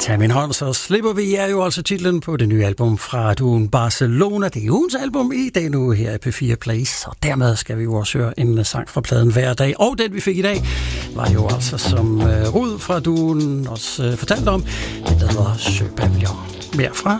Tag min hånd, så slipper vi, er jo altså titlen på det nye album fra duoen Barcelona. Det er ugens album i dag nu her i P4 Plays, og dermed skal vi jo også høre en sang fra pladen hver dag. Og den vi fik i dag var jo altså, som Rud fra duoen også fortalte om, det der hedder Søpavillon. Mere fra